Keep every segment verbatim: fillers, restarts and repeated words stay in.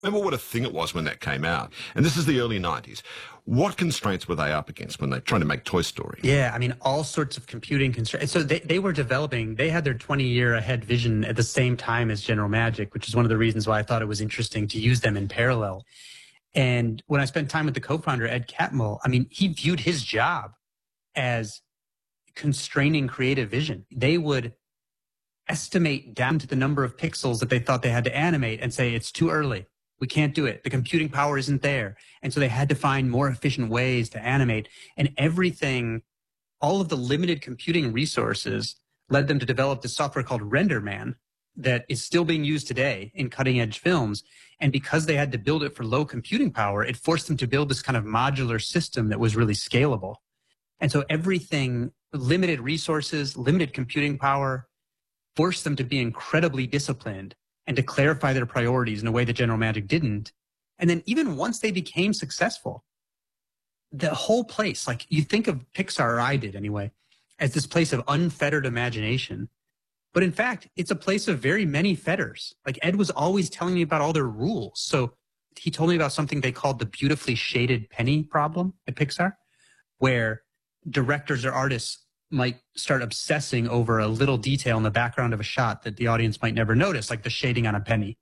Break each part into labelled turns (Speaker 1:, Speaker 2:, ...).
Speaker 1: Remember what a thing it was when that came out. And this is the early nineties. What constraints were they up against when they're trying to make Toy Story?
Speaker 2: Yeah, I mean, all sorts of computing constraints. So they, they were developing, they had their twenty-year ahead vision at the same time as General Magic, which is one of the reasons why I thought it was interesting to use them in parallel. And when I spent time with the co-founder, Ed Catmull, I mean, he viewed his job as constraining creative vision. They would estimate down to the number of pixels that they thought they had to animate and say, it's too early. We can't do it. The computing power isn't there. And so they had to find more efficient ways to animate. And everything, all of the limited computing resources led them to develop this software called RenderMan that is still being used today in cutting edge films. And because they had to build it for low computing power, it forced them to build this kind of modular system that was really scalable. And so everything, limited resources, limited computing power, forced them to be incredibly disciplined and to clarify their priorities in a way that General Magic didn't. And then even once they became successful, the whole place, like you think of Pixar, or I did anyway, as this place of unfettered imagination. But in fact, it's a place of very many fetters. Like Ed was always telling me about all their rules. So he told me about something they called the beautifully shaded penny problem at Pixar, where directors or artists might start obsessing over a little detail in the background of a shot that the audience might never notice, like the shading on a penny.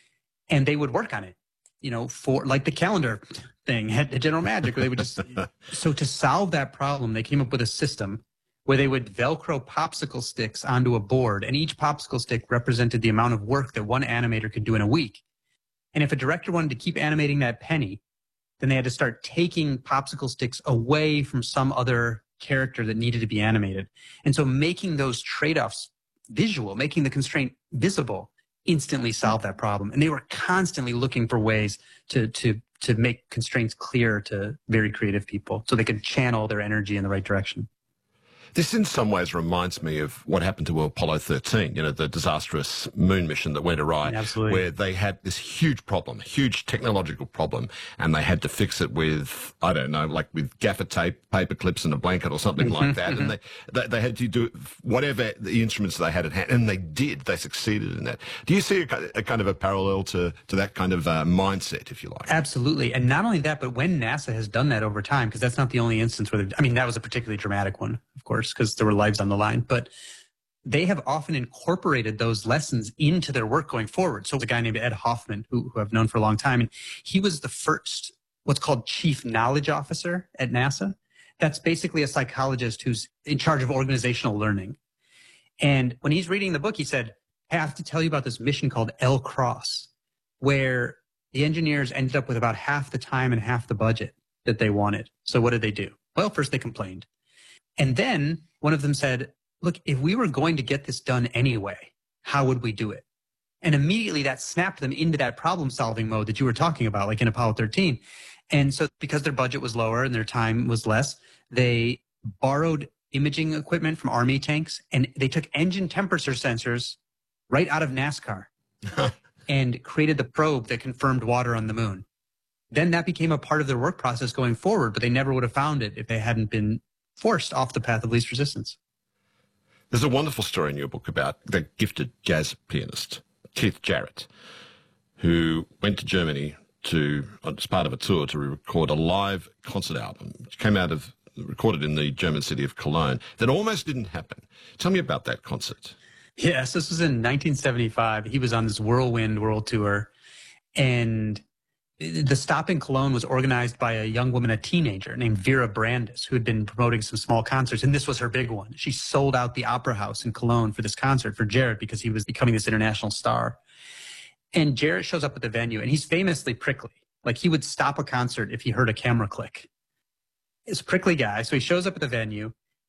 Speaker 2: And they would work on it, you know, for like the calendar thing at General Magic, where they would just, so to solve that problem, they came up with a system where they would Velcro popsicle sticks onto a board, and each popsicle stick represented the amount of work that one animator could do in a week. And if a director wanted to keep animating that penny, then they had to start taking popsicle sticks away from some other character that needed to be animated. And so making those trade-offs visual, making the constraint visible, instantly solved that problem. And they were constantly looking for ways to, to, to make constraints clear to very creative people so they could channel their energy in the right direction.
Speaker 1: This in some ways reminds me of what happened to Apollo thirteen, you know, the disastrous moon mission that went awry.
Speaker 2: Absolutely.
Speaker 1: Where they had this huge problem, huge technological problem, and they had to fix it with, I don't know, like with gaffer tape, paper clips and a blanket or something like that. And they, they, they had to do whatever the instruments they had at hand, and they did. They succeeded in that. Do you see a, a kind of a parallel to, to that kind of uh, mindset, if you like?
Speaker 2: Absolutely. And not only that, but when NASA has done that over time, because that's not the only instance where, I mean, that was a particularly dramatic one, of course, because there were lives on the line, but they have often incorporated those lessons into their work going forward. So there's a guy named Ed Hoffman, who, who I've known for a long time, and he was the first, what's called chief knowledge officer at NASA. That's basically a psychologist who's in charge of organizational learning. And when he's reading the book, he said, hey, I have to tell you about this mission called L Cross, where the engineers ended up with about half the time and half the budget that they wanted. So what did they do? Well, first they complained. And then one of them said, look, if we were going to get this done anyway, how would we do it? And immediately that snapped them into that problem solving mode that you were talking about, like in Apollo thirteen. And so because their budget was lower and their time was less, they borrowed imaging equipment from Army tanks, and they took engine temperature sensors right out of NASCAR and created the probe that confirmed water on the moon. Then that became a part of their work process going forward, but they never would have found it if they hadn't been forced off the path of least resistance.
Speaker 1: There's a wonderful story in your book about the gifted jazz pianist, Keith Jarrett, who went to Germany to, as part of a tour, to record a live concert album, which came out of, recorded in the German city of Cologne, that almost didn't happen. Tell me about that concert.
Speaker 2: Yes, this was in nineteen seventy-five. He was on this whirlwind world tour, and the stop in Cologne was organized by a young woman, a teenager named Vera Brandis, who had been promoting some small concerts, and this was her big one. She sold out the Opera House in Cologne for this concert for Jarrett because he was becoming this international star. And Jarrett shows up at the venue, and he's famously prickly. Like, he would stop a concert if he heard a camera click. He's a prickly guy, so he shows up at the venue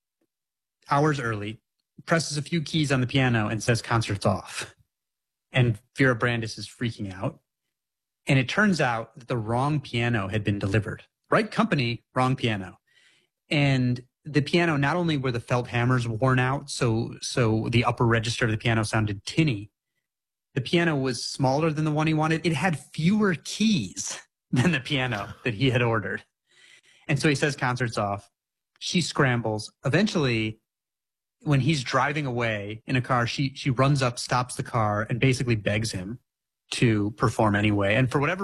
Speaker 2: hours early, presses a few keys on the piano, and says, "Concert's off." And Vera Brandis is freaking out. And it turns out that the wrong piano had been delivered. Right company, wrong piano. And the piano, not only were the felt hammers worn out, so so the upper register of the piano sounded tinny, the piano was smaller than the one he wanted. It had fewer keys than the piano that he had ordered. And so he says, "Concert's off." She scrambles. Eventually, when he's driving away in a car, she she runs up, stops the car, and basically begs him to perform anyway. And for whatever